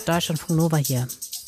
Deutschlandfunk Nova hier.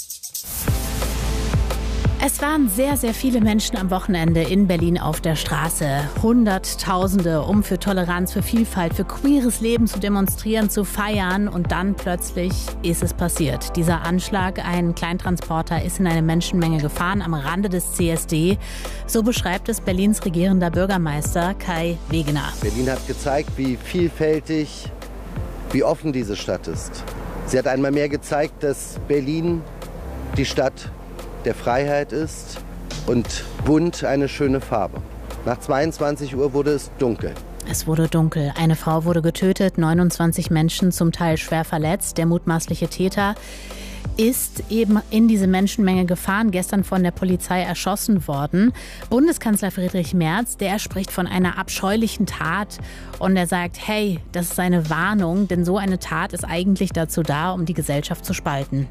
Es waren sehr, sehr viele Menschen am Wochenende in Berlin auf der Straße. Hunderttausende, um für Toleranz, für Vielfalt, für queeres Leben zu demonstrieren, zu feiern. Und dann plötzlich ist es passiert. Dieser Anschlag, ein Kleintransporter ist in eine Menschenmenge gefahren am Rande des CSD. So beschreibt es Berlins regierender Bürgermeister Kai Wegener. Berlin hat gezeigt, wie vielfältig, wie offen diese Stadt ist. Sie hat einmal mehr gezeigt, dass Berlin die Stadt der Freiheit ist und bunt eine schöne Farbe. Nach 22 Uhr wurde es dunkel. Es wurde dunkel. Eine Frau wurde getötet, 29 Menschen zum Teil schwer verletzt. Der mutmaßliche Täter ist eben in diese Menschenmenge gefahren, gestern von der Polizei erschossen worden. Bundeskanzler Friedrich Merz, der spricht von einer abscheulichen Tat und er sagt, hey, das ist eine Warnung, denn so eine Tat ist eigentlich dazu da, um die Gesellschaft zu spalten.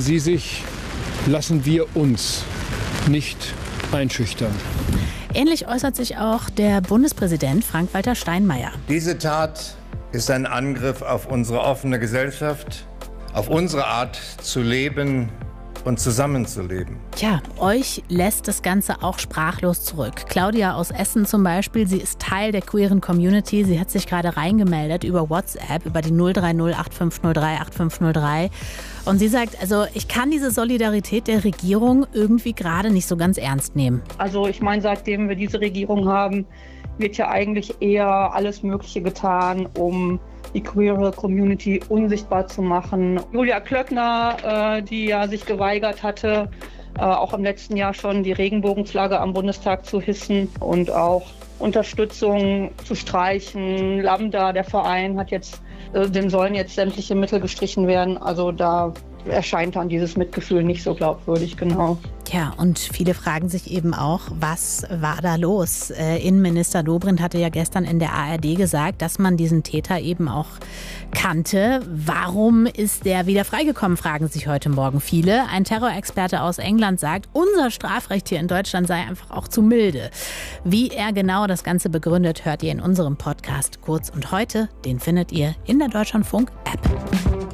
Lassen wir uns nicht einschüchtern. Ähnlich äußert sich auch der Bundespräsident Frank-Walter Steinmeier. Diese Tat ist ein Angriff auf unsere offene Gesellschaft, auf unsere Art zu leben und zusammenzuleben. Tja, euch lässt das Ganze auch sprachlos zurück. Claudia aus Essen zum Beispiel, sie ist Teil der queeren Community. Sie hat sich gerade reingemeldet über WhatsApp, über die 030 8503 8503. Und sie sagt, also ich kann diese Solidarität der Regierung irgendwie gerade nicht so ganz ernst nehmen. Also ich meine, seitdem wir diese Regierung haben, wird ja eigentlich eher alles Mögliche getan, um die queere Community unsichtbar zu machen. Julia Klöckner, die ja sich geweigert hatte, auch im letzten Jahr schon die Regenbogenflagge am Bundestag zu hissen und auch Unterstützung zu streichen. Lambda, der Verein, hat jetzt, dem sollen jetzt sämtliche Mittel gestrichen werden. Also da erscheint dann dieses Mitgefühl nicht so glaubwürdig, genau. Tja, und viele fragen sich eben auch, was war da los? Innenminister Dobrindt hatte ja gestern in der ARD gesagt, dass man diesen Täter eben auch kannte. Warum ist der wieder freigekommen, fragen sich heute Morgen viele. Ein Terrorexperte aus England sagt, unser Strafrecht hier in Deutschland sei einfach auch zu milde. Wie er genau das Ganze begründet, hört ihr in unserem Podcast Kurz und Heute. Den findet ihr in der Deutschlandfunk-App.